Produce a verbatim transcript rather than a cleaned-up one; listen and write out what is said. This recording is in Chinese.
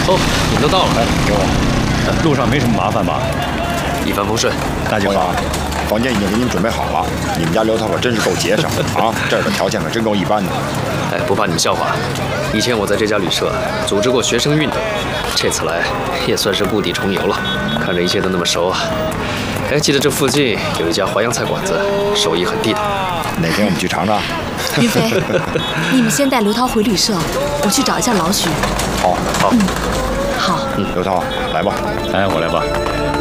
哦，你们都到了。 哎，给我。路上没什么麻烦吧？ 一帆风顺。 那就好。 房间已经给你们准备好了。你们家刘涛可真是够节省啊！这儿的条件可真够一般的。 哎，不怕你们笑话，以前我在这家旅社组织过学生运动，这次来也算是故地重游了。看着一切都那么熟啊。哎，记得这附近有一家淮扬菜馆子，手艺很地道。 哪天我们去尝尝？ 云飞，你们先带刘涛回旅社，我去找一下老许。 好， 好， 嗯，好。 刘涛，来吧。 哎，我来吧。